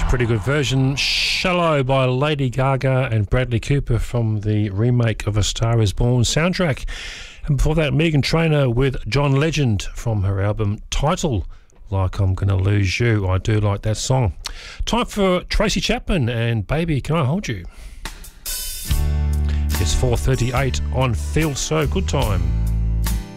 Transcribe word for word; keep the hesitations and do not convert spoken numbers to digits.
Pretty good version. Shallow by Lady Gaga and Bradley Cooper from the remake of A Star Is Born soundtrack. And before that, Meghan Trainor with John Legend from her album Title, Like I'm Gonna Lose You. I do like that song. Time for Tracy Chapman and Baby Can I Hold You. It's four thirty-eight on Feel So Good Time.